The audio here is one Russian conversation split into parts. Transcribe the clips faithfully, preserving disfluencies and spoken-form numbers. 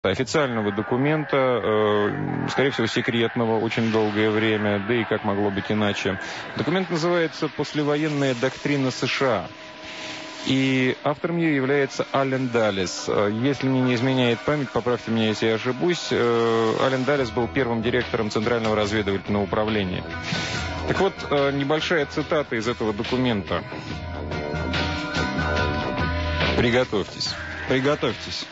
официального документа, э, скорее всего, секретного очень долгое время, да и как могло быть иначе. Документ называется «Послевоенная доктрина США». И автором ее является Аллен Даллес. Если мне не изменяет память, поправьте меня, если я ошибусь, э, Аллен Даллес был первым директором Центрального разведывательного управления. Так вот, э, небольшая цитата из этого документа. Приготовьтесь. Приготовьтесь.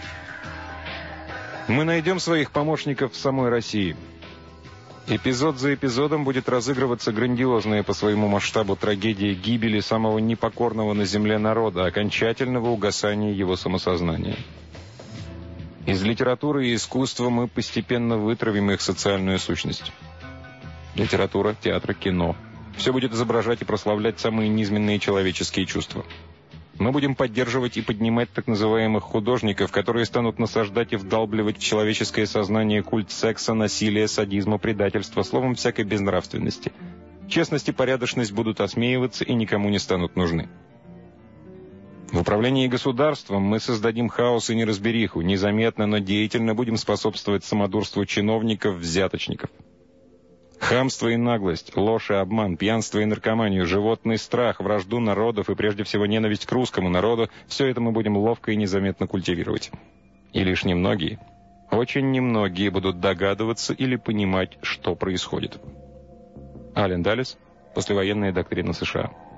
Мы найдем своих помощников в самой России. Эпизод за эпизодом будет разыгрываться грандиозная по своему масштабу трагедия гибели самого непокорного на земле народа, окончательного угасания его самосознания. Из литературы и искусства мы постепенно вытравим их социальную сущность. Литература, театр, кино. Все будет изображать и прославлять самые низменные человеческие чувства. Мы будем поддерживать и поднимать так называемых художников, которые станут насаждать и вдалбливать в человеческое сознание культ секса, насилия, садизма, предательства, словом, всякой безнравственности. Честность и порядочность будут осмеиваться и никому не станут нужны. В управлении государством мы создадим хаос и неразбериху, незаметно, но деятельно будем способствовать самодурству чиновников, взяточников. Хамство и наглость, ложь и обман, пьянство и наркоманию, животный страх, вражду народов и прежде всего ненависть к русскому народу – все это мы будем ловко и незаметно культивировать. И лишь немногие, очень немногие будут догадываться или понимать, что происходит. Аллен Даллес, «Послевоенная доктрина США».